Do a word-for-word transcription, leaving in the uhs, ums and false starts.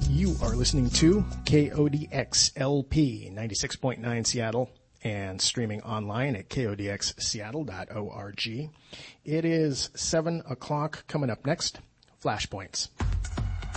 You are listening to K O D X L P ninety-six point nine Seattle and streaming online at K O D X seattle dot org. It is seven o'clock. Coming up next, Flashpoints.